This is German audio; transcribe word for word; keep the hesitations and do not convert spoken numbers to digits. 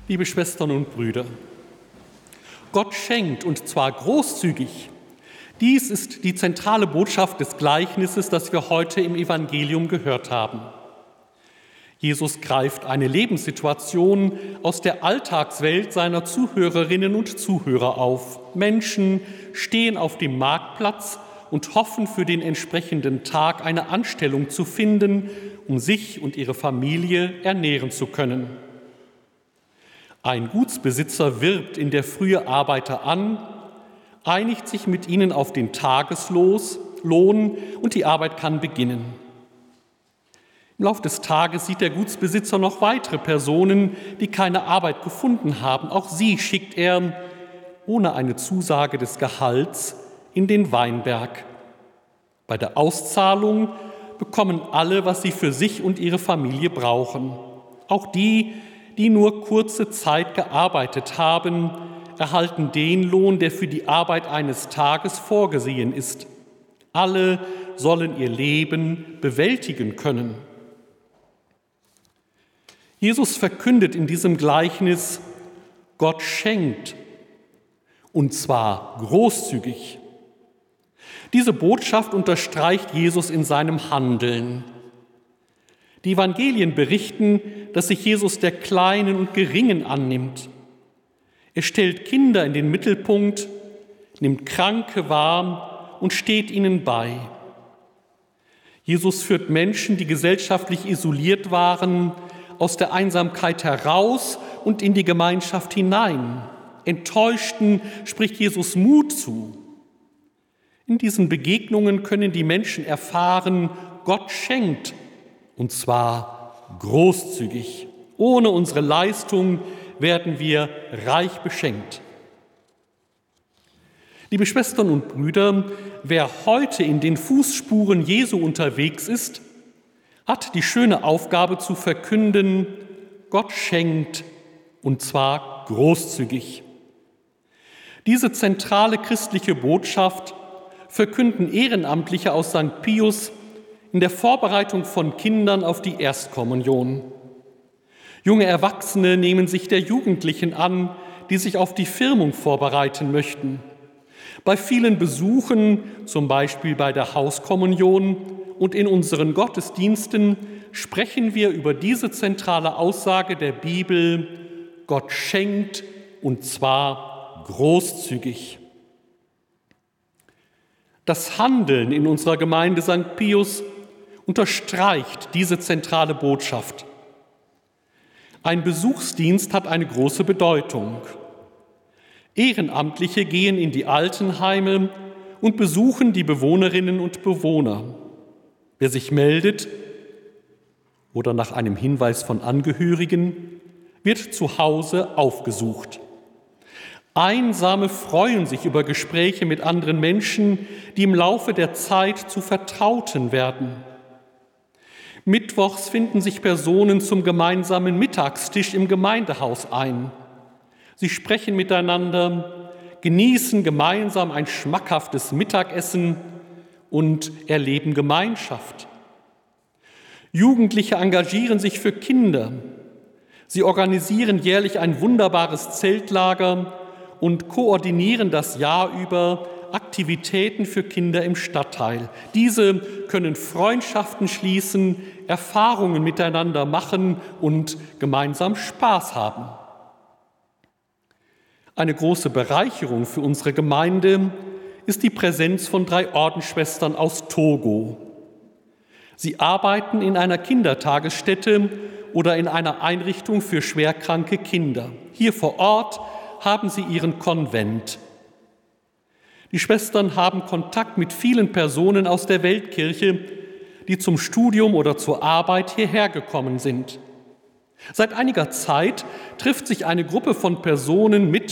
Liebe Schwestern und Brüder, Gott schenkt, und zwar großzügig. Dies ist die zentrale Botschaft des Gleichnisses, das wir heute im Evangelium gehört haben. Jesus greift eine Lebenssituation aus der Alltagswelt seiner Zuhörerinnen und Zuhörer auf. Menschen stehen auf dem Marktplatz und hoffen für den entsprechenden Tag eine Anstellung zu finden, um sich und ihre Familie ernähren zu können. Ein Gutsbesitzer wirbt in der Frühe Arbeiter an, einigt sich mit ihnen auf den Tageslohn und die Arbeit kann beginnen. Im Laufe des Tages sieht der Gutsbesitzer noch weitere Personen, die keine Arbeit gefunden haben. Auch sie schickt er, ohne eine Zusage des Gehalts, in den Weinberg. Bei der Auszahlung bekommen alle, was sie für sich und ihre Familie brauchen. Auch die, die nur kurze Zeit gearbeitet haben, erhalten den Lohn, der für die Arbeit eines Tages vorgesehen ist. Alle sollen ihr Leben bewältigen können. Jesus verkündet in diesem Gleichnis, Gott schenkt, und zwar großzügig. Diese Botschaft unterstreicht Jesus in seinem Handeln. Die Evangelien berichten, dass sich Jesus der Kleinen und Geringen annimmt. Er stellt Kinder in den Mittelpunkt, nimmt Kranke wahr und steht ihnen bei. Jesus führt Menschen, die gesellschaftlich isoliert waren, aus der Einsamkeit heraus und in die Gemeinschaft hinein. Enttäuschten spricht Jesus Mut zu. In diesen Begegnungen können die Menschen erfahren, Gott schenkt, und zwar großzügig. Ohne unsere Leistung werden wir reich beschenkt. Liebe Schwestern und Brüder, wer heute in den Fußspuren Jesu unterwegs ist, hat die schöne Aufgabe zu verkünden, Gott schenkt, und zwar großzügig. Diese zentrale christliche Botschaft verkünden Ehrenamtliche aus Sankt Pius in der Vorbereitung von Kindern auf die Erstkommunion. Junge Erwachsene nehmen sich der Jugendlichen an, die sich auf die Firmung vorbereiten möchten. Bei vielen Besuchen, zum Beispiel bei der Hauskommunion und in unseren Gottesdiensten, sprechen wir über diese zentrale Aussage der Bibel, Gott schenkt, und zwar großzügig. Das Handeln in unserer Gemeinde Sankt Pius unterstreicht diese zentrale Botschaft. Ein Besuchsdienst hat eine große Bedeutung. Ehrenamtliche gehen in die Altenheime und besuchen die Bewohnerinnen und Bewohner. Wer sich meldet oder nach einem Hinweis von Angehörigen, wird zu Hause aufgesucht. Einsame freuen sich über Gespräche mit anderen Menschen, die im Laufe der Zeit zu Vertrauten werden. Mittwochs finden sich Personen zum gemeinsamen Mittagstisch im Gemeindehaus ein. Sie sprechen miteinander, genießen gemeinsam ein schmackhaftes Mittagessen und erleben Gemeinschaft. Jugendliche engagieren sich für Kinder. Sie organisieren jährlich ein wunderbares Zeltlager und koordinieren das Jahr über Aktivitäten für Kinder im Stadtteil. Diese können Freundschaften schließen, Erfahrungen miteinander machen und gemeinsam Spaß haben. Eine große Bereicherung für unsere Gemeinde ist die Präsenz von drei Ordensschwestern aus Togo. Sie arbeiten in einer Kindertagesstätte oder in einer Einrichtung für schwerkranke Kinder. Hier vor Ort haben sie ihren Konvent. Die Schwestern haben Kontakt mit vielen Personen aus der Weltkirche, die zum Studium oder zur Arbeit hierher gekommen sind. Seit einiger Zeit trifft sich eine Gruppe von Personen mit